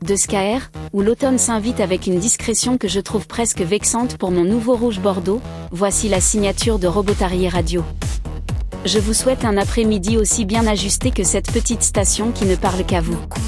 de Skaer, où l'automne s'invite avec une discrétion que je trouve presque vexante pour mon nouveau rouge bordeaux, voici la signature de Robotarier Radio. Je vous souhaite un après-midi aussi bien ajusté que cette petite station qui ne parle qu'à vous.